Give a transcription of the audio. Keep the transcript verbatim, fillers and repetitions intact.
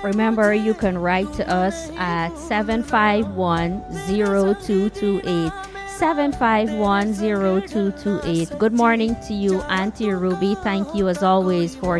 Remember, you can write to us at seven five one zero two two eight. seven five one zero two two eight. Good morning to you, Auntie Ruby. Thank you as always for